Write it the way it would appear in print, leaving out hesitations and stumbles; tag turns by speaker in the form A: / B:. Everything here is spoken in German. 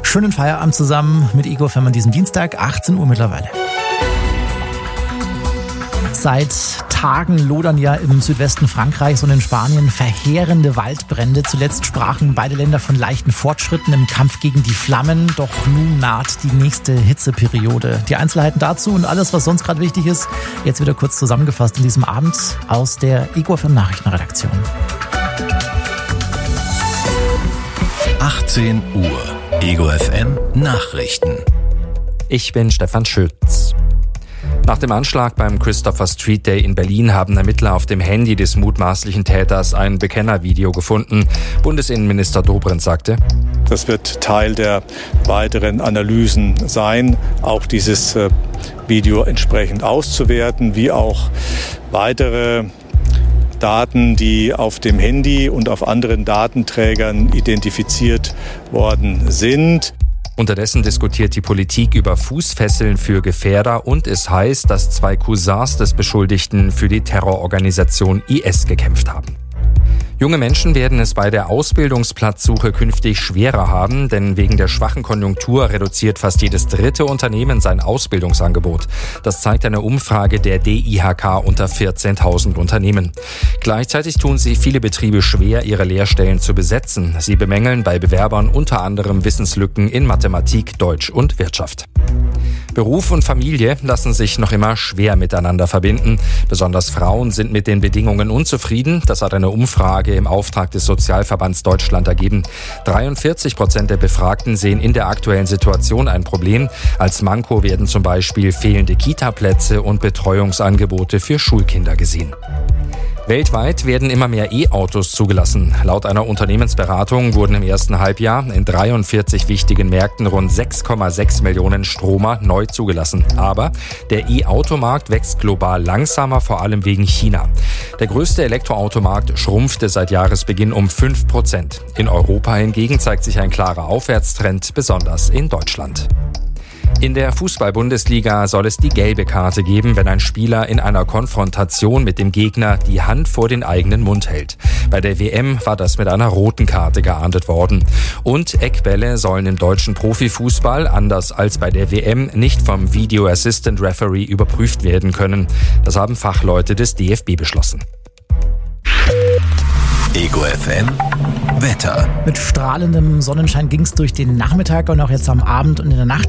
A: Schönen Feierabend zusammen mit Ego FM an diesem Dienstag, 18 Uhr mittlerweile. Seit Tagen lodern ja im Südwesten Frankreichs und in Spanien verheerende Waldbrände. Zuletzt sprachen beide Länder von leichten Fortschritten im Kampf gegen die Flammen. Doch nun naht die nächste Hitzeperiode. Die Einzelheiten dazu und alles, was sonst gerade wichtig ist, jetzt wieder kurz zusammengefasst in diesem Abend aus der Ego FM Nachrichtenredaktion.
B: 18 Uhr. Ego FM Nachrichten.
C: Ich bin Stefan Schütz. Nach dem Anschlag beim Christopher Street Day in Berlin haben Ermittler auf dem Handy des mutmaßlichen Täters ein Bekennervideo gefunden. Bundesinnenminister Dobrindt sagte:
D: Das wird Teil der weiteren Analysen sein, auch dieses Video entsprechend auszuwerten, wie auch weitere Daten, die auf dem Handy und auf anderen Datenträgern identifiziert worden sind.
C: Unterdessen diskutiert die Politik über Fußfesseln für Gefährder und es heißt, dass 2 Cousins des Beschuldigten für die Terrororganisation IS gekämpft haben. Junge Menschen werden es bei der Ausbildungsplatzsuche künftig schwerer haben, denn wegen der schwachen Konjunktur reduziert fast jedes dritte Unternehmen sein Ausbildungsangebot. Das zeigt eine Umfrage der DIHK unter 14.000 Unternehmen. Gleichzeitig tun sich viele Betriebe schwer, ihre Lehrstellen zu besetzen. Sie bemängeln bei Bewerbern unter anderem Wissenslücken in Mathematik, Deutsch und Wirtschaft. Beruf und Familie lassen sich noch immer schwer miteinander verbinden. Besonders Frauen sind mit den Bedingungen unzufrieden. Das hat eine Umfrage im Auftrag des Sozialverbands Deutschland ergeben. 43% der Befragten sehen in der aktuellen Situation ein Problem. Als Manko werden zum Beispiel fehlende Kita-Plätze und Betreuungsangebote für Schulkinder gesehen. Weltweit werden immer mehr E-Autos zugelassen. Laut einer Unternehmensberatung wurden im ersten Halbjahr in 43 wichtigen Märkten rund 6,6 Millionen Stromer neu zugelassen. Aber der E-Automarkt wächst global langsamer, vor allem wegen China. Der größte Elektroautomarkt schrumpfte seit Jahresbeginn um 5%. In Europa hingegen zeigt sich ein klarer Aufwärtstrend, besonders in Deutschland. In der Fußball-Bundesliga soll es die gelbe Karte geben, wenn ein Spieler in einer Konfrontation mit dem Gegner die Hand vor den eigenen Mund hält. Bei der WM war das mit einer roten Karte geahndet worden. Und Eckbälle sollen im deutschen Profifußball, anders als bei der WM, nicht vom Video Assistant Referee überprüft werden können. Das haben Fachleute des DFB beschlossen.
B: Ego FM Wetter.
A: Mit strahlendem Sonnenschein ging es durch den Nachmittag und auch jetzt am Abend und in der Nacht